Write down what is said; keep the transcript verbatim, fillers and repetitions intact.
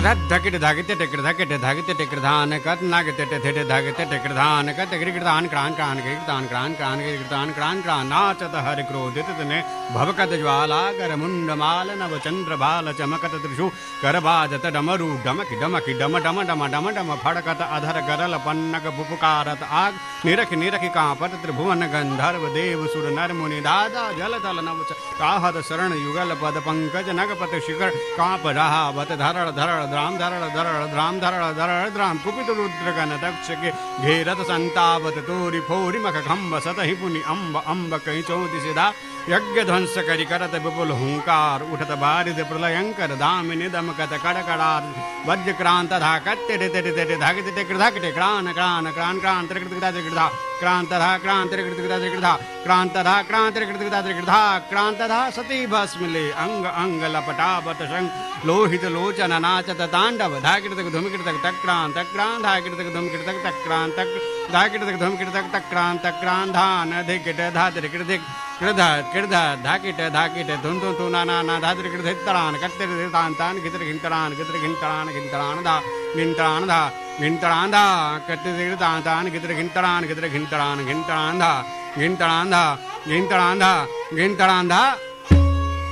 धकिट धागिते ticket धकिट धागिते ticket धान कत नागते Tite धागिते ticket धान कत गिरगिटान क्रान क्रान गिरगिटान क्रान क्रान गिरगिटान क्रान क्रान नाचत हरि क्रोधित तने भवकत ज्वाला कर मुंडमाल नव चंद्र बाल चमकत त्रिशु कर बाजत डमरू डमक डमक डम डम डम डम डम फड़कत अधर गरल पन्नक पुपकारत आग निरख निरख कांपत त्रिभुवन गंधर्व देव सुर नर मुनि दादा जल तल नव काहत शरण युगल पद पंकज नगपत शिखर कांप रहा बत धरड़ धरड़ द्राम धरड़ धरड़ द्राम धरड़ धरड़ द्राम कुपित रुद्रगण दक्ष के घेरत संतावत तोरि फोरि मख खम्ब सतहि पुनि अम्ब अम्ब कहीं चौति सिधा यज्ञ ध्वंस करि करत विपुल हुंकार उठत बारिद प्रलयंकर दामिनी दमकत कड़कड़ार वज्र क्रांत धा कत्ते टे टे टे धागिते टे कृधाकटे क्रान क्रान क्रान क्रान त्रिकृतकृता त्रिकृता क्रांत धा क्रांत त्रिकृतकृता त्रिकृता क्रांत धा क्रांत त्रिकृतकृता त्रिकृता क्रांत धा सती भस्मिले अंग अंग लपटावत शंग लोहित लोचन नाचत तांडव धाकिटतक धूमकिटतक तक्रांत तक्रांत धाकिटतक धूमकिटतक तक्रांत धाकिटतक धूमकिटतक तक्रांत तक्रांत धान धिकिट धात्रि कृधिक कृधा कृधा धाकिट धाकिट धुन धुन धुन ना ना धात्रि कृधिक तड़ान कत्तिर तान तान गितर घिंतड़ान गितर घिंतड़ान घिंतड़ान धा घिंतड़ान धा घिंतड़ान धा कत्तिर तान तान गितर घिंतड़ान गितर घिंतड़ान घिंतड़ान धा घिंतड़ान धा घिंतड़ान धा घिंतड़ान धा